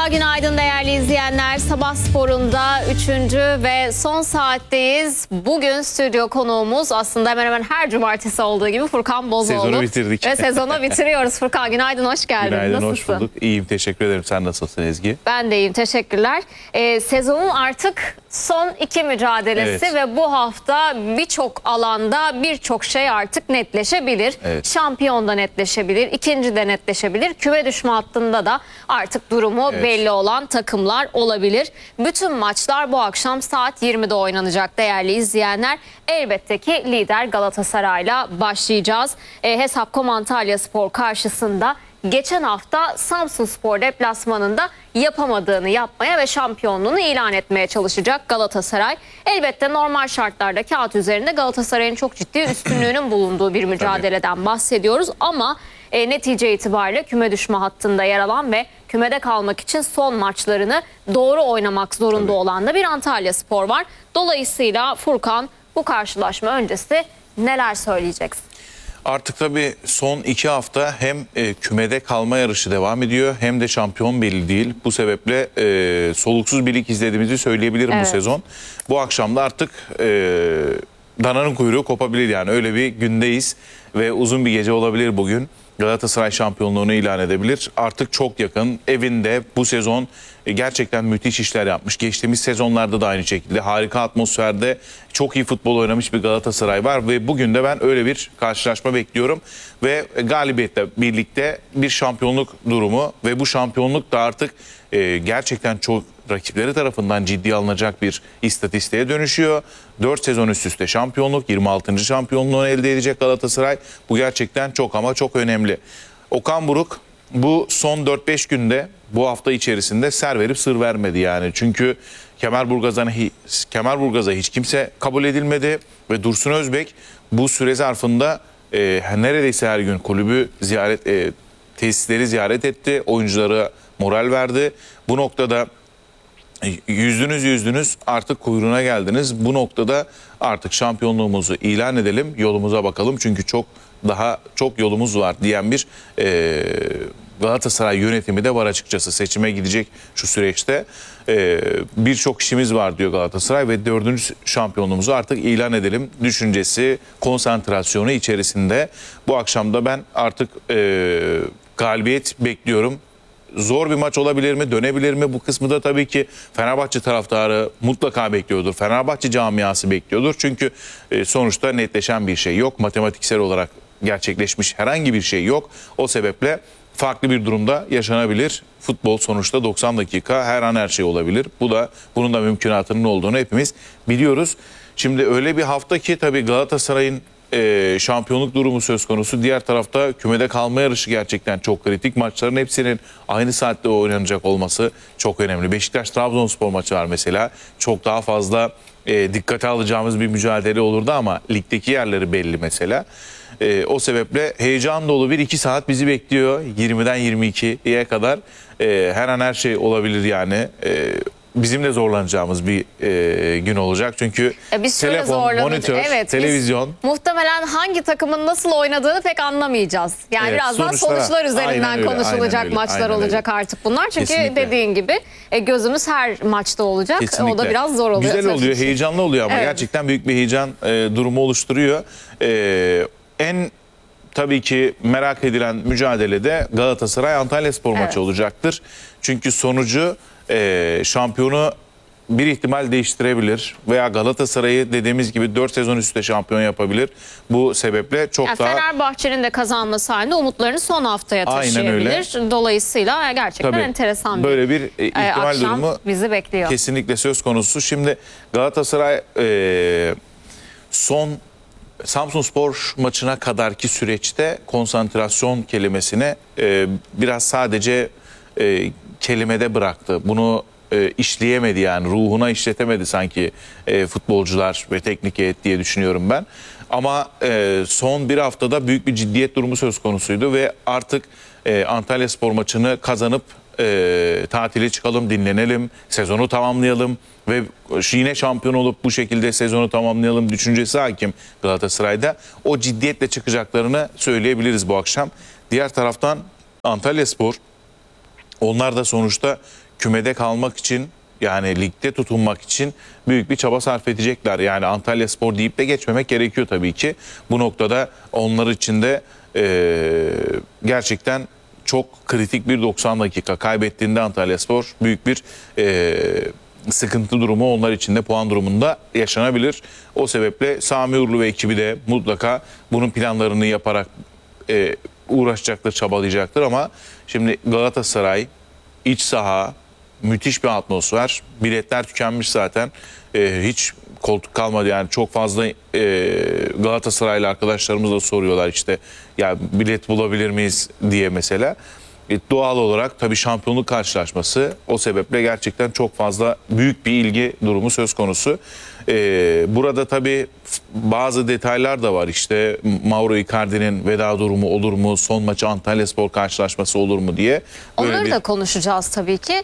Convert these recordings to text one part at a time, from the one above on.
Merhaba, günaydın değerli izleyenler. Sabah Spor'unda 3. ve son saatteyiz. Bugün stüdyo konuğumuz aslında hemen hemen her cumartesi olduğu gibi Furkan Bozoğlu. Sezonu bitirdik. Ve sezonu bitiriyoruz. Furkan, günaydın, hoş geldin. Günaydın, nasılsın? hoş bulduk. İyiyim, teşekkür ederim. Sen nasılsın Ezgi? Ben de iyiyim, teşekkürler. Sezonun artık son 2 mücadelesi ve bu hafta birçok alanda birçok şey artık netleşebilir. Evet. Şampiyon da netleşebilir, ikinci de netleşebilir. Küme düşme hattında da artık durumu belli olan takımlar olabilir. Bütün maçlar bu akşam saat 20'de oynanacak değerli izleyenler. Elbette ki lider Galatasaray'la başlayacağız. Hesap.com Antalyaspor karşısında geçen hafta Samsunspor deplasmanında yapamadığını yapmaya ve şampiyonluğunu ilan etmeye çalışacak Galatasaray. Elbette normal şartlarda kağıt üzerinde Galatasaray'ın çok ciddi üstünlüğünün bulunduğu bir mücadeleden bahsediyoruz. Ama netice itibariyle küme düşme hattında yer alan ve kümede kalmak için son maçlarını doğru oynamak zorunda olan da bir Antalyaspor var. Dolayısıyla Furkan, bu karşılaşma öncesi neler söyleyeceksin? Artık tabii son 2 hafta hem kümede kalma yarışı devam ediyor hem de şampiyon belli değil. Bu sebeple soluksuz bir lig izlediğimizi söyleyebilirim bu sezon. Bu akşam da artık dananın kuyruğu kopabilir, yani öyle bir gündeyiz ve uzun bir gece olabilir bugün. Galatasaray şampiyonluğunu ilan edebilir. Artık çok yakın, evinde bu sezon gerçekten müthiş işler yapmış. Geçtiğimiz sezonlarda da aynı şekilde harika atmosferde çok iyi futbol oynamış bir Galatasaray var ve bugün de ben öyle bir karşılaşma bekliyorum. Ve galibiyetle birlikte bir şampiyonluk durumu ve bu şampiyonluk da artık gerçekten çok rakipleri tarafından ciddiye alınacak bir istatistiğe dönüşüyor. 4 sezon üst üste şampiyonluk, 26. şampiyonluğunu elde edecek Galatasaray. Bu gerçekten çok ama çok önemli. Okan Buruk bu son 4-5 günde, bu hafta içerisinde ser verip sır vermedi yani. Çünkü Kemerburgaz'a hiç kimse kabul edilmedi ve Dursun Özbek bu süre zarfında neredeyse her gün kulübü tesisleri ziyaret etti. Oyunculara moral verdi. Bu noktada yüzdünüz artık kuyruğuna geldiniz. Bu noktada artık şampiyonluğumuzu ilan edelim, yolumuza bakalım. Çünkü çok yolumuz var diyen bir Galatasaray yönetimi de var açıkçası. Seçime gidecek şu süreçte birçok işimiz var diyor Galatasaray ve 4. şampiyonluğumuzu artık ilan edelim düşüncesi, konsantrasyonu içerisinde. Bu akşam da ben artık galibiyet bekliyorum. Zor bir maç olabilir mi, dönebilir mi? Bu kısmı da tabii ki Fenerbahçe taraftarı mutlaka bekliyordur. Fenerbahçe camiası bekliyordur. Çünkü sonuçta netleşen bir şey yok. Matematiksel olarak gerçekleşmiş herhangi bir şey yok. O sebeple farklı bir durumda yaşanabilir. Futbol sonuçta 90 dakika, her an her şey olabilir. Bunun da mümkünatının olduğunu hepimiz biliyoruz. Şimdi öyle bir hafta ki tabii Galatasaray'ın şampiyonluk durumu söz konusu. Diğer tarafta kümede kalma yarışı gerçekten çok kritik. Maçların hepsinin aynı saatte oynanacak olması çok önemli. Beşiktaş-Trabzonspor maçı var mesela. Çok daha fazla dikkate alacağımız bir mücadele olurdu ama ligdeki yerleri belli mesela. O sebeple heyecan dolu bir 2 saat bizi bekliyor. 20'den 22'ye kadar her an her şey olabilir yani. Bizim de zorlanacağımız bir gün olacak. Çünkü telefon, monitör, televizyon. Muhtemelen hangi takımın nasıl oynadığını pek anlamayacağız. Yani biraz daha sonuçlar üzerinden konuşulacak maçlar olacak artık bunlar. Çünkü dediğin gibi gözümüz her maçta olacak. Kesinlikle. O da biraz zor oluyor. Güzel oluyor, heyecanlı oluyor ama gerçekten büyük bir heyecan durumu oluşturuyor. Tabii ki merak edilen mücadelede Galatasaray Antalyaspor maçı olacaktır. Çünkü sonucu şampiyonu bir ihtimal değiştirebilir veya Galatasaray'ı dediğimiz gibi 4 sezon üstte şampiyon yapabilir. Bu sebeple çok daha... Fenerbahçe'nin de kazanması halinde umutlarını son haftaya taşıyabilir. Dolayısıyla gerçekten enteresan böyle bir ihtimal durumu bizi bekliyor. Kesinlikle söz konusu. Şimdi Galatasaray son Samsunspor maçına kadarki süreçte konsantrasyon kelimesini biraz sadece kelimede bıraktı. Bunu işleyemedi, yani ruhuna işletemedi sanki futbolcular ve teknik heyet diye düşünüyorum ben. Ama son bir haftada büyük bir ciddiyet durumu söz konusuydu ve artık Antalyaspor maçını kazanıp tatile çıkalım, dinlenelim, sezonu tamamlayalım ve yine şampiyon olup bu şekilde sezonu tamamlayalım düşüncesi hakim Galatasaray'da. O ciddiyetle çıkacaklarını söyleyebiliriz bu akşam. Diğer taraftan Antalyaspor, onlar da sonuçta kümede kalmak için, yani ligde tutunmak için büyük bir çaba sarf edecekler. Yani Antalyaspor deyip de geçmemek gerekiyor tabii ki. Bu noktada onlar için de gerçekten çok kritik bir 90 dakika. Kaybettiğinde Antalyaspor büyük bir sıkıntı durumu onlar için de puan durumunda yaşanabilir. O sebeple Sami Urlu ve ekibi de mutlaka bunun planlarını yaparak uğraşacaktır, çabalayacaktır ama şimdi Galatasaray, iç saha, müthiş bir atmosfer. Biletler tükenmiş zaten. Hiç koltuk kalmadı yani, çok fazla Galatasaraylı arkadaşlarımız da soruyorlar işte ya bilet bulabilir miyiz diye mesela. Doğal olarak tabii şampiyonluk karşılaşması, o sebeple gerçekten çok fazla büyük bir ilgi durumu söz konusu. Burada tabii bazı detaylar da var, işte Mauro Icardi'nin veda durumu olur mu, son maçı Antalyaspor karşılaşması olur mu diye. Onları da konuşacağız tabii ki.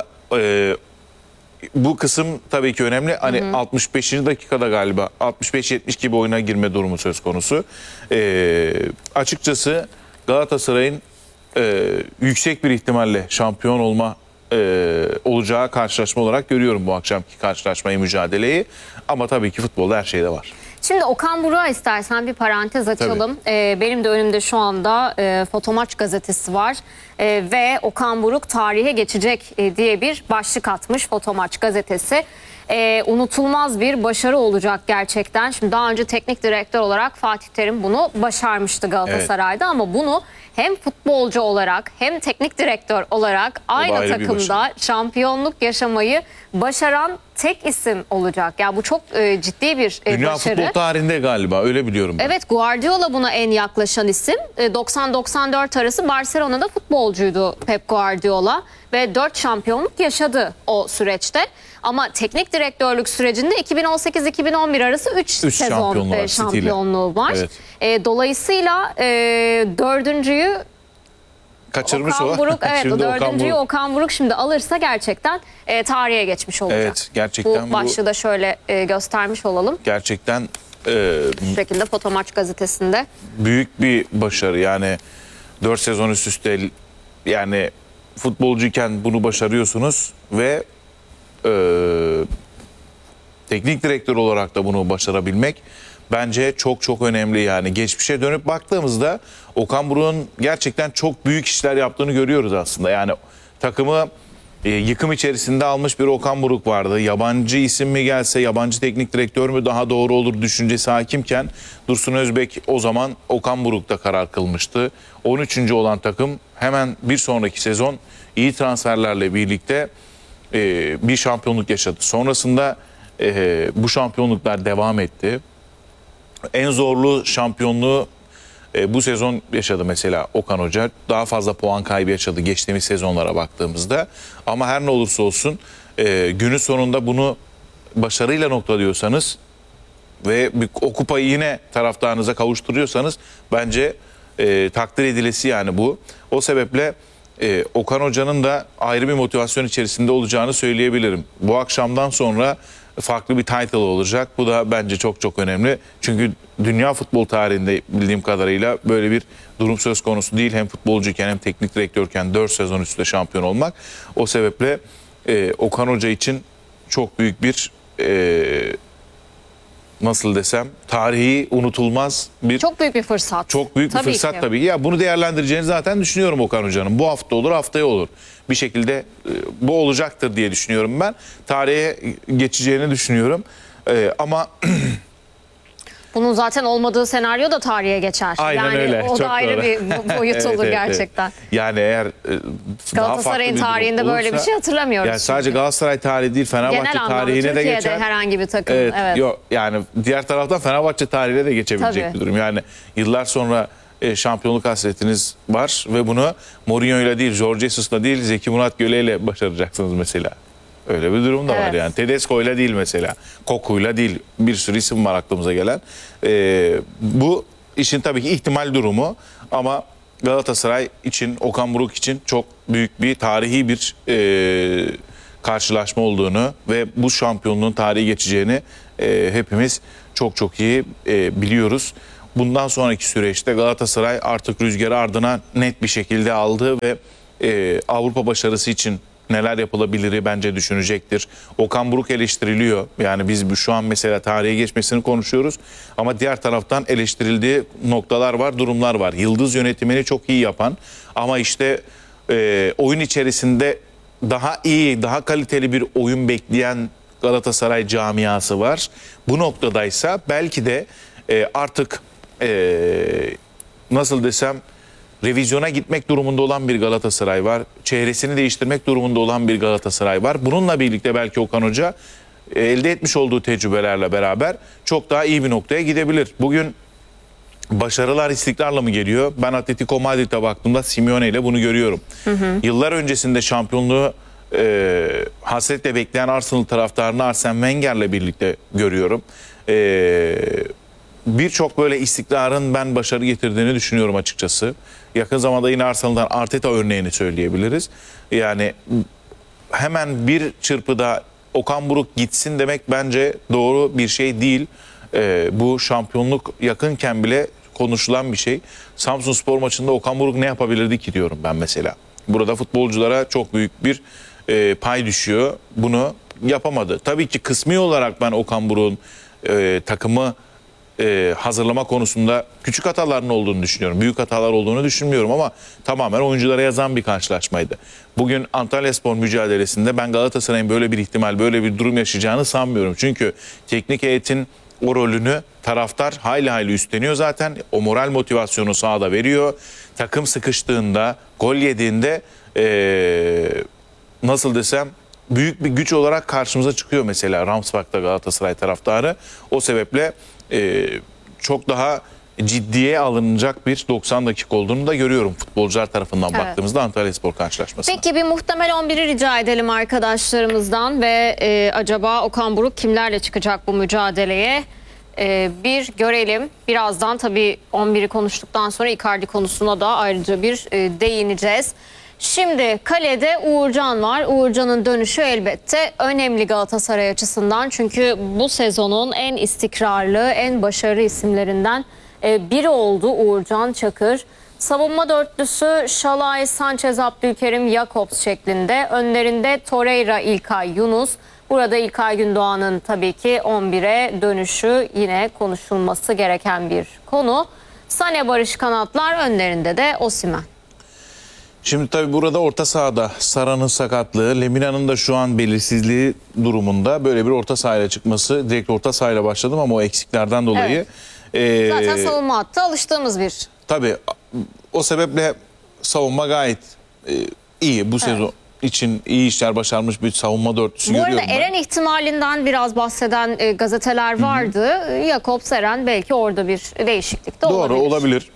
Bu kısım tabii ki önemli. Hani 65. dakikada galiba 65-70 gibi oyuna girme durumu söz konusu. Açıkçası Galatasaray'ın yüksek bir ihtimalle şampiyon olacağı karşılaşma olarak görüyorum bu akşamki karşılaşmayı, mücadeleyi. Ama tabii ki futbolda her şey de var. Şimdi Okan Buruk'a istersen bir parantez açalım. Benim de önümde şu anda Fotomaç gazetesi var. Ve Okan Buruk tarihe geçecek diye bir başlık atmış Fotomaç gazetesi. Unutulmaz bir başarı olacak gerçekten. Şimdi daha önce teknik direktör olarak Fatih Terim bunu başarmıştı Galatasaray'da, ama bunu hem futbolcu olarak hem teknik direktör olarak aynı takımda şampiyonluk yaşamayı başaran tek isim olacak. Yani bu çok ciddi bir Dünya başarı. futbol tarihinde galiba, öyle biliyorum ben. Evet, Guardiola buna en yaklaşan isim. 90-94 arası Barcelona'da futbolcuydu Pep Guardiola ve 4 şampiyonluk yaşadı o süreçte. Ama teknik direktörlük sürecinde 2018-2011 arası 3 sezon şampiyonluğu var. Evet. Dolayısıyla dördüncüyü kaçırmış Okan Buruk, evet, o dördüncüyü Okan Buruk şimdi alırsa gerçekten tarihe geçmiş olacak. Evet, gerçekten bu başlığı da şöyle göstermiş olalım. Gerçekten şu şekilde Fotomaç gazetesinde. Büyük bir başarı yani, 4 sezon üst üste, yani futbolcuyken bunu başarıyorsunuz ve teknik direktör olarak da bunu başarabilmek bence çok çok önemli. Yani geçmişe dönüp baktığımızda Okan Buruk'un gerçekten çok büyük işler yaptığını görüyoruz aslında. Yani takımı yıkım içerisinde almış bir Okan Buruk vardı. Yabancı isim mi gelse, yabancı teknik direktör mü daha doğru olur düşüncesi hakimken Dursun Özbek o zaman Okan Buruk'ta karar kılmıştı. 13. olan takım hemen bir sonraki sezon iyi transferlerle birlikte bir şampiyonluk yaşadı. Sonrasında bu şampiyonluklar devam etti. En zorlu şampiyonluğu bu sezon yaşadı mesela Okan Hoca. Daha fazla puan kaybı yaşadı geçtiğimiz sezonlara baktığımızda. Ama her ne olursa olsun günün sonunda bunu başarıyla noktalıyorsanız ve o kupayı yine taraftarınıza kavuşturuyorsanız bence takdir edilesi yani bu. O sebeple Okan Hoca'nın da ayrı bir motivasyon içerisinde olacağını söyleyebilirim. Bu akşamdan sonra farklı bir title olacak. Bu da bence çok çok önemli. Çünkü dünya futbol tarihinde bildiğim kadarıyla böyle bir durum söz konusu değil. Hem futbolcuyken hem teknik direktörken 4 sezon üstte şampiyon olmak. O sebeple Okan Hoca için çok büyük bir nasıl desem, tarihi unutulmaz bir... Çok büyük bir fırsat. Çok büyük bir fırsat tabii. Ya bunu değerlendireceğini zaten düşünüyorum Okan Hoca'nın. Bu hafta olur, haftaya olur. Bir şekilde bu olacaktır diye düşünüyorum ben. Tarihe geçeceğini düşünüyorum. Ama... Bunun zaten olmadığı senaryo da tarihe geçer. Aynen yani öyle. O Çok da ayrı doğru. bir boyut olur gerçekten. Yani eğer Galatasaray'ın tarihinde böyle bir şey hatırlamıyoruz. Yani sadece Galatasaray tarihi değil, Fenerbahçe tarihine de geçer. Türkiye'de herhangi bir takım. Evet. Yok, yani diğer taraftan Fenerbahçe tarihine de geçebilecek Tabii. bir durum. Yani yıllar sonra şampiyonluk hasretiniz var ve bunu Mourinho'yla değil, Jorge Jesus'la değil, Zeki Murat Göle'yle başaracaksınız mesela. Öyle bir durum da var yani. Tedesco'yla değil mesela. Koku'yla değil. Bir sürü isim var aklımıza gelen. Bu işin tabii ki ihtimal durumu ama Galatasaray için, Okan Buruk için çok büyük bir tarihi bir karşılaşma olduğunu ve bu şampiyonluğun tarihi geçeceğini hepimiz çok çok iyi biliyoruz. Bundan sonraki süreçte Galatasaray artık rüzgarı ardına net bir şekilde aldı ve Avrupa başarısı için neler yapılabilir bence düşünecektir. Okan Buruk eleştiriliyor. Yani biz şu an mesela tarihe geçmesini konuşuyoruz. Ama diğer taraftan eleştirildiği noktalar var, durumlar var. Yıldız yönetimini çok iyi yapan ama işte oyun içerisinde daha iyi, daha kaliteli bir oyun bekleyen Galatasaray camiası var. Bu noktadaysa belki de artık nasıl desem revizyona gitmek durumunda olan bir Galatasaray var. Çehresini değiştirmek durumunda olan bir Galatasaray var. Bununla birlikte belki Okan Hoca elde etmiş olduğu tecrübelerle beraber çok daha iyi bir noktaya gidebilir. Bugün başarılar istikrarla mı geliyor? Ben Atletico Madrid'e baktığımda Simeone ile bunu görüyorum. Yıllar öncesinde şampiyonluğu hasretle bekleyen Arsenal taraftarını Arsene Wenger'le birlikte görüyorum. Birçok böyle istikrarın ben başarı getirdiğini düşünüyorum açıkçası. Yakın zamanda yine Arsenal'dan Arteta örneğini söyleyebiliriz. Yani hemen bir çırpıda Okan Buruk gitsin demek bence doğru bir şey değil. Bu şampiyonluk yakınken bile konuşulan bir şey. Samsunspor maçında Okan Buruk ne yapabilirdi ki diyorum ben mesela. Burada futbolculara çok büyük bir pay düşüyor. Bunu yapamadı. Tabii ki kısmi olarak ben Okan Buruk'un takımı hazırlama konusunda küçük hataların olduğunu düşünüyorum. Büyük hatalar olduğunu düşünmüyorum ama tamamen oyunculara yazan bir karşılaşmaydı. Bugün Antalyaspor mücadelesinde ben Galatasaray'ın böyle bir ihtimal, böyle bir durum yaşayacağını sanmıyorum. Çünkü teknik heyetin o rolünü taraftar hayli hayli üstleniyor zaten. O moral motivasyonu sahada veriyor. Takım sıkıştığında, gol yediğinde nasıl desem büyük bir güç olarak karşımıza çıkıyor mesela Ramsbach'ta Galatasaray taraftarı. O sebeple çok daha ciddiye alınacak bir 90 dakika olduğunu da görüyorum futbolcular tarafından baktığımızda Antalyaspor karşılaşmasına. Peki bir muhtemel 11'i rica edelim arkadaşlarımızdan ve acaba Okan Buruk kimlerle çıkacak bu mücadeleye? Bir görelim. Birazdan tabii 11'i konuştuktan sonra Icardi konusuna da ayrıca bir değineceğiz. Şimdi kalede Uğurcan var. Uğurcan'ın dönüşü elbette önemli Galatasaray açısından. Çünkü bu sezonun en istikrarlı, en başarılı isimlerinden biri oldu Uğurcan Çakır. Savunma dörtlüsü Şalay, Sanchez, Abdülkerim, Jakobs şeklinde. Önlerinde Torreira, İlkay, Yunus. Burada İlkay Gündoğan'ın tabii ki 11'e dönüşü yine konuşulması gereken bir konu. Sané, Barış kanatlar, önlerinde de Osimhen. Şimdi tabii burada orta sahada Sara'nın sakatlığı, Lemina'nın da şu an belirsizliği durumunda böyle bir orta sahayla çıkması. Direkt orta sahayla başladım ama o eksiklerden dolayı. Evet. Zaten savunma hattı alıştığımız bir. Tabii o sebeple savunma gayet iyi. Bu sezon için iyi işler başarmış bir savunma dörtlüsü görüyorum ben. Bu arada Eren ihtimalinden biraz bahseden gazeteler vardı. Jakobs, Eren belki orada bir değişiklik de olabilir. Doğru olabilir.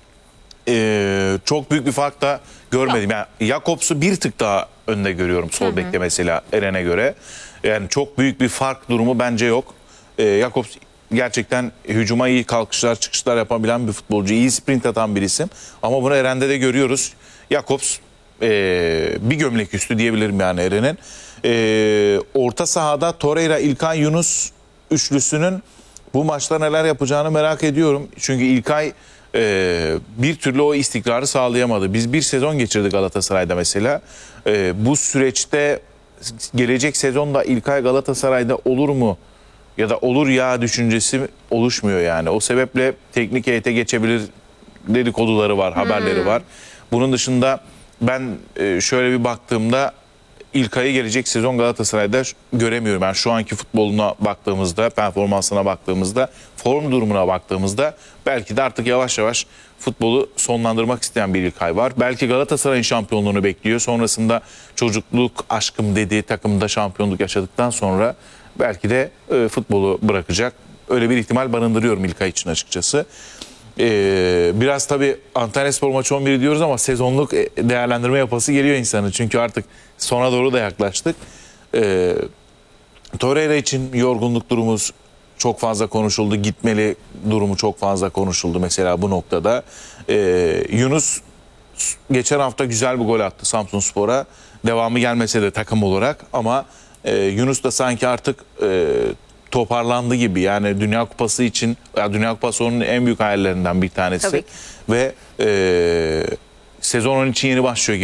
Çok büyük bir fark da görmedim. Yani Jakobs'u bir tık daha önde görüyorum sol bekte mesela Eren'e göre. Yani çok büyük bir fark durumu bence yok. Jakobs gerçekten hücuma iyi kalkışlar, çıkışlar yapabilen bir futbolcu. İyi sprint atan bir isim. Ama bunu Eren'de de görüyoruz. Jakobs bir gömlek üstü diyebilirim yani Eren'in. Orta sahada Torreira, İlkay, Yunus üçlüsünün bu maçta neler yapacağını merak ediyorum. Çünkü İlkay bir türlü o istikrarı sağlayamadı. Biz bir sezon geçirdik Galatasaray'da mesela. Bu süreçte gelecek sezonda İlkay Galatasaray'da olur mu? Ya da olur ya düşüncesi oluşmuyor yani. O sebeple teknik heyete geçebilir dedikoduları var, haberleri var. Bunun dışında ben şöyle bir baktığımda İlkay'ı gelecek sezon Galatasaray'da göremiyorum. Yani şu anki futboluna baktığımızda, performansına baktığımızda, form durumuna baktığımızda belki de artık yavaş yavaş futbolu sonlandırmak isteyen bir İlkay var. Belki Galatasaray'ın şampiyonluğunu bekliyor. Sonrasında çocukluk aşkım dediği takımda şampiyonluk yaşadıktan sonra belki de futbolu bırakacak. Öyle bir ihtimal barındırıyorum İlkay için açıkçası. Biraz tabii Antalyaspor maçı 11 diyoruz ama sezonluk değerlendirme yapası geliyor insanın. Çünkü artık sona doğru da yaklaştık. Torreira için yorgunluk durumu çok fazla konuşuldu. Gitmeli durumu çok fazla konuşuldu mesela bu noktada. Yunus geçen hafta güzel bir gol attı Samsunspor'a. Devamı gelmese de takım olarak ama Yunus da sanki artık toparlandı gibi. Yani Dünya Kupası için, Dünya Kupası onun en büyük hayallerinden bir tanesi. Tabii. Ve sezon onun için yeni başlıyor gibi.